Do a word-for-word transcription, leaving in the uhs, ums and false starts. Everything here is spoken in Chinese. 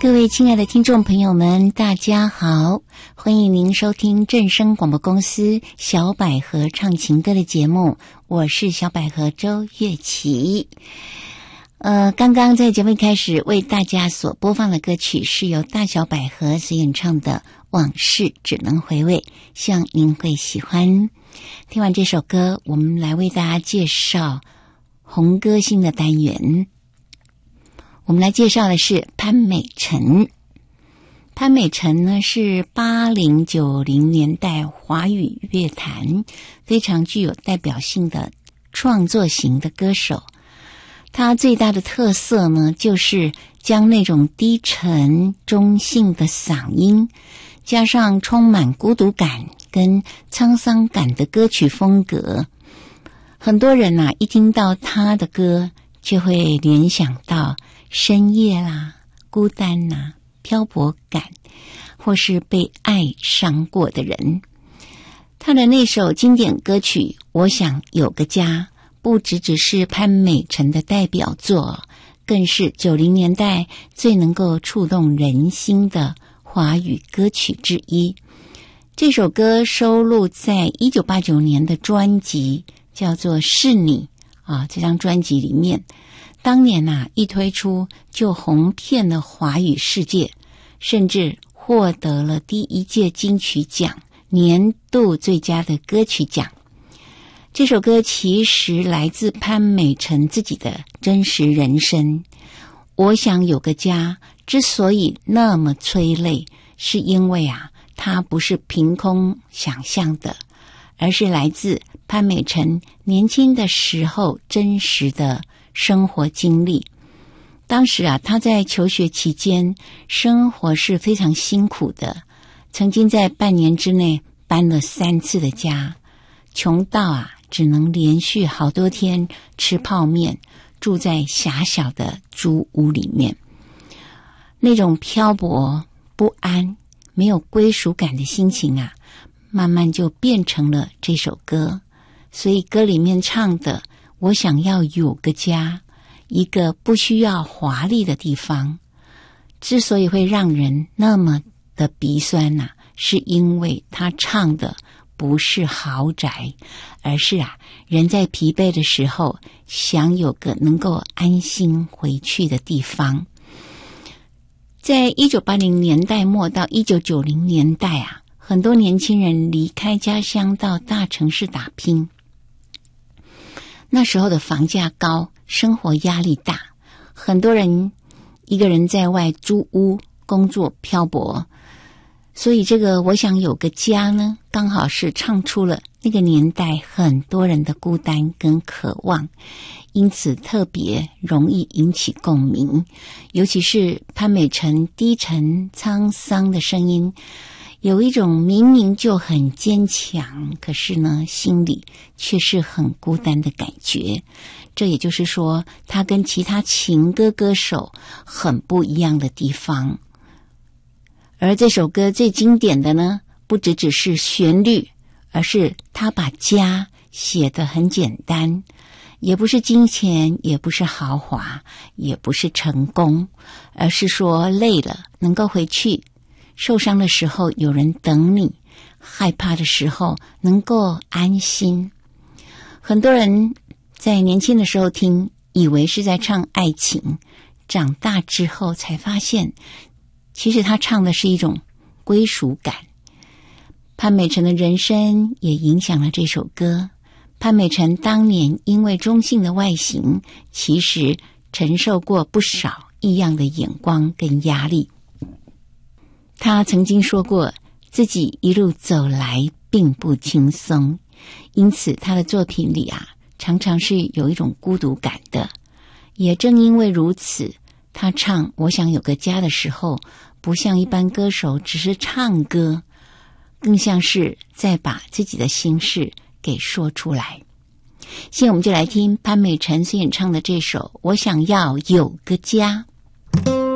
各位亲爱的听众朋友们，大家好，欢迎您收听正声广播公司小百合唱情歌的节目，我是小百合周月琪。呃，刚刚在节目开始为大家所播放的歌曲是由大小百合所演唱的《往事只能回味》，希望您会喜欢。听完这首歌，我们来为大家介绍红歌星的单元。我们来介绍的是潘美辰。潘美辰呢是八零九零年代华语乐坛非常具有代表性的创作型的歌手。他最大的特色呢，就是将那种低沉中性的嗓音，加上充满孤独感跟沧桑感的歌曲风格。很多人啊，一听到他的歌，就会联想到深夜啦、孤单啦、漂泊感，或是被爱伤过的人。他的那首经典歌曲《我想有个家》，不只只是潘美辰的代表作，更是九零年代最能够触动人心的华语歌曲之一。这首歌收录在一九八九年的专辑叫做《是你》啊，这张专辑里面，当年啊一推出就红遍了华语世界，甚至获得了第一届金曲奖年度最佳的歌曲奖。这首歌其实来自潘美辰自己的真实人生。我想有个家之所以那么催泪，是因为啊它不是凭空想象的，而是来自潘美辰年轻的时候真实的生活经历。当时啊，他在求学期间，生活是非常辛苦的，曾经在半年之内搬了三次的家，穷到啊，只能连续好多天吃泡面，住在狭小的租屋里面。那种漂泊、不安、没有归属感的心情啊，慢慢就变成了这首歌。所以歌里面唱的，我想要有个家，一个不需要华丽的地方。之所以会让人那么的鼻酸啊，是因为他唱的不是豪宅，而是啊，人在疲惫的时候想有个能够安心回去的地方。在一九八零年代末到一九九零年代啊，很多年轻人离开家乡到大城市打拼。那时候的房价高，生活压力大，很多人一个人在外租屋工作漂泊，所以这个我想有个家呢，刚好是唱出了那个年代很多人的孤单跟渴望，因此特别容易引起共鸣。尤其是潘美辰低沉沧桑的声音，有一种明明就很坚强，可是呢心里却是很孤单的感觉。这也就是说，他跟其他情歌歌手很不一样的地方。而这首歌最经典的呢，不只只是旋律，而是他把家写得很简单，也不是金钱，也不是豪华，也不是成功，而是说累了能够回去，受伤的时候有人等你，害怕的时候能够安心。很多人在年轻的时候听，以为是在唱爱情，长大之后才发现，其实他唱的是一种归属感。潘美辰的人生也影响了这首歌。潘美辰当年因为中性的外形，其实承受过不少异样的眼光跟压力。他曾经说过，自己一路走来并不轻松，因此他的作品里啊，常常是有一种孤独感的。也正因为如此，他唱《我想有个家》的时候，不像一般歌手只是唱歌，更像是在把自己的心事给说出来。现在我们就来听潘美辰所演唱的这首《我想要有个家》。